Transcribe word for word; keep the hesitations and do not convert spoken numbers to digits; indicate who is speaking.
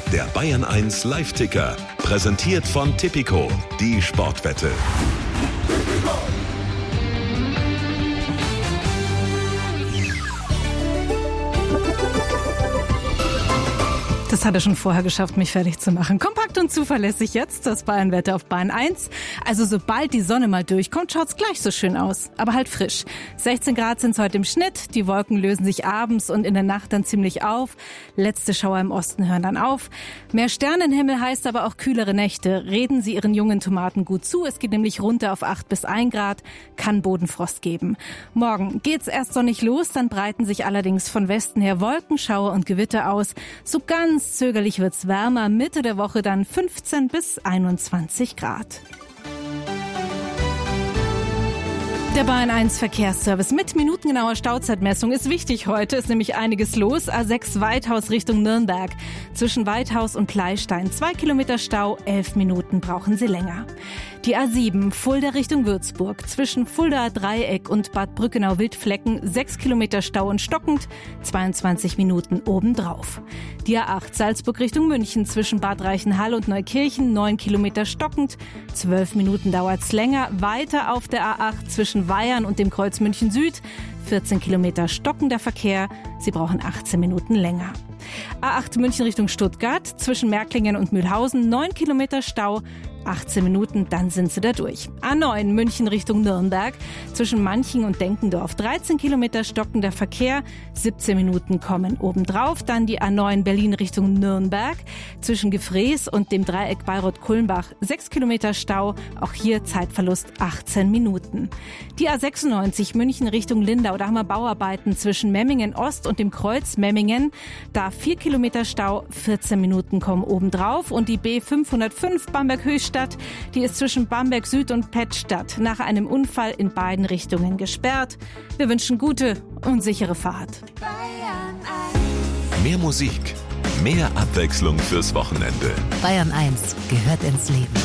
Speaker 1: Der Bayern eins Live-Ticker, präsentiert von Tipico, die Sportwette.
Speaker 2: Das hat er schon vorher geschafft, mich fertig zu machen. Kompakt und zuverlässig jetzt, das Bayern-Wetter auf Bayern eins. Also sobald die Sonne mal durchkommt, schaut's gleich so schön aus. Aber halt frisch. sechzehn Grad sind's heute im Schnitt. Die Wolken lösen sich abends und in der Nacht dann ziemlich auf. Letzte Schauer im Osten hören dann auf. Mehr Sternenhimmel heißt aber auch kühlere Nächte. Reden Sie Ihren jungen Tomaten gut zu. Es geht nämlich runter auf acht bis ein Grad. Kann Bodenfrost geben. Morgen geht's erst sonnig los, dann breiten sich allerdings von Westen her Wolkenschauer und Gewitter aus. So ganz zögerlich wird's wärmer, Mitte der Woche dann fünfzehn bis einundzwanzig Grad. Der Bayern eins Verkehrsservice mit minutengenauer Stauzeitmessung ist wichtig heute, ist nämlich einiges los. A sechs Weithaus Richtung Nürnberg. Zwischen Weithaus und Pleistein zwei Kilometer Stau, elf Minuten brauchen Sie länger. Die A sieben Fulda Richtung Würzburg. Zwischen Fulda Dreieck und Bad Brückenau-Wildflecken sechs Kilometer Stau und stockend, zweiundzwanzig Minuten obendrauf. Die A acht Salzburg Richtung München. Zwischen Bad Reichenhall und Neukirchen neun Kilometer stockend, zwölf Minuten dauert's länger. Weiter auf der A acht zwischen Weyern und dem Kreuz München Süd. vierzehn Kilometer stockender Verkehr. Sie brauchen achtzehn Minuten länger. A acht München Richtung Stuttgart. Zwischen Märklingen und Mühlhausen neun Kilometer Stau. achtzehn Minuten, dann sind sie da durch. A neun München Richtung Nürnberg. Zwischen Manching und Denkendorf dreizehn Kilometer stockender Verkehr. siebzehn Minuten kommen obendrauf. Dann die A neun Berlin Richtung Nürnberg. Zwischen Gefrees und dem Dreieck Bayreuth-Kulmbach sechs Kilometer Stau. Auch hier Zeitverlust achtzehn Minuten. Die A sechsundneunzig München Richtung Lindau. Da haben wir Bauarbeiten zwischen Memmingen Ost und dem Kreuz Memmingen. Da vier Kilometer Stau, vierzehn Minuten kommen obendrauf. Und die B fünfhundertfünf Bamberg-Höchstadt. Die ist zwischen Bamberg Süd und Pettstadt nach einem Unfall in beiden Richtungen gesperrt. Wir wünschen gute und sichere Fahrt.
Speaker 1: Mehr Musik, mehr Abwechslung fürs Wochenende.
Speaker 3: Bayern eins gehört ins Leben.